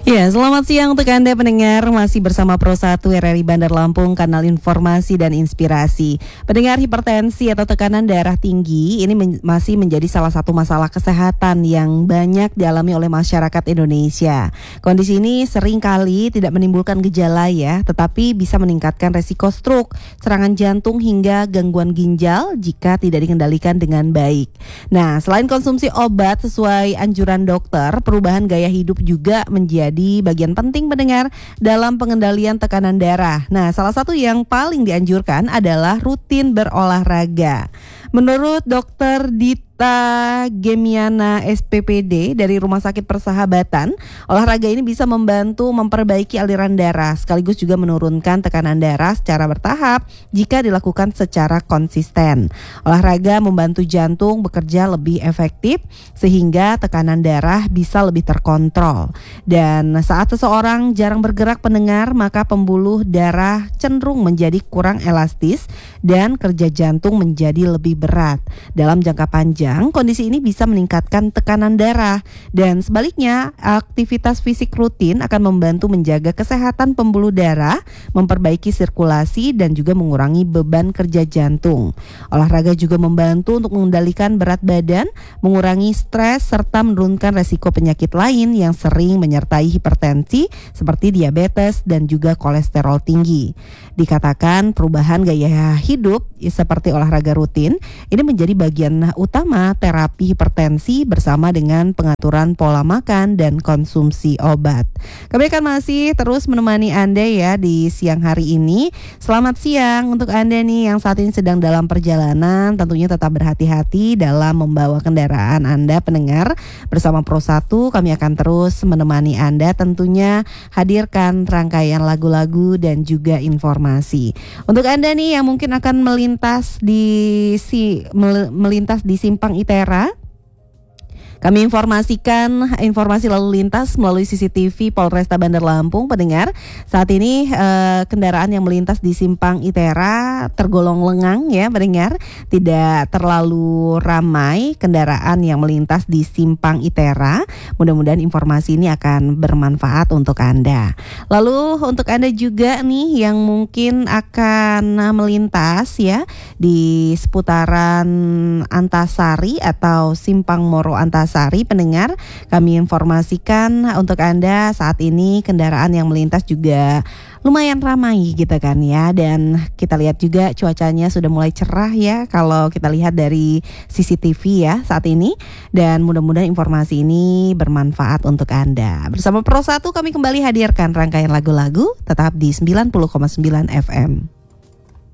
Ya, selamat siang untuk Anda pendengar, masih bersama Pro 1 RRI Bandar Lampung, kanal informasi dan inspirasi. Pendengar, hipertensi atau tekanan darah tinggi ini masih menjadi salah satu masalah kesehatan yang banyak dialami oleh masyarakat Indonesia. Kondisi ini sering kali tidak menimbulkan gejala ya, tetapi bisa meningkatkan resiko stroke, serangan jantung hingga gangguan ginjal jika tidak dikendalikan dengan baik. Nah, selain konsumsi obat sesuai anjuran dokter, perubahan gaya hidup juga menjadi bagian penting pendengar dalam pengendalian tekanan darah. Nah, salah satu yang paling dianjurkan adalah rutin berolahraga. Menurut Dr. Dita Gemiana SPPD dari Rumah Sakit Persahabatan, olahraga ini bisa membantu memperbaiki aliran darah sekaligus juga menurunkan tekanan darah secara bertahap jika dilakukan secara konsisten. Olahraga membantu jantung bekerja lebih efektif sehingga tekanan darah bisa lebih terkontrol. Dan saat seseorang jarang bergerak pendengar, maka pembuluh darah cenderung menjadi kurang elastis dan kerja jantung menjadi lebih berat. Dalam jangka panjang, kondisi ini bisa meningkatkan tekanan darah dan sebaliknya, aktivitas fisik rutin akan membantu menjaga kesehatan pembuluh darah, memperbaiki sirkulasi dan juga mengurangi beban kerja jantung. Olahraga juga membantu untuk mengendalikan berat badan, mengurangi stres serta menurunkan resiko penyakit lain yang sering menyertai hipertensi seperti diabetes dan juga kolesterol tinggi. Dikatakan perubahan gaya hidup seperti olahraga rutin ini menjadi bagian utama terapi hipertensi bersama dengan pengaturan pola makan dan konsumsi obat. Kami akan masih terus menemani Anda ya di siang hari ini. Selamat siang untuk Anda nih yang saat ini sedang dalam perjalanan, tentunya tetap berhati-hati dalam membawa kendaraan Anda pendengar. Bersama Pro 1 kami akan terus menemani Anda, tentunya hadirkan rangkaian lagu-lagu dan juga informasi. Untuk Anda nih yang mungkin akan melintas di Simpang Itera, kami informasikan informasi lalu lintas melalui CCTV Polresta Bandar Lampung. Pendengar, saat ini kendaraan yang melintas di Simpang Itera tergolong lengang ya pendengar. Tidak terlalu ramai kendaraan yang melintas di Simpang Itera. Mudah-mudahan informasi ini akan bermanfaat untuk Anda. Lalu untuk Anda juga nih yang mungkin akan melintas ya di seputaran Antasari atau Simpang Moro Antasari, pendengar, kami informasikan untuk Anda saat ini kendaraan yang melintas juga lumayan ramai gitu kan ya. Dan kita lihat juga cuacanya sudah mulai cerah ya kalau kita lihat dari CCTV ya saat ini. Dan mudah-mudahan informasi ini bermanfaat untuk Anda. Bersama Pro 1 kami kembali hadirkan rangkaian lagu-lagu tetap di 90,9 FM.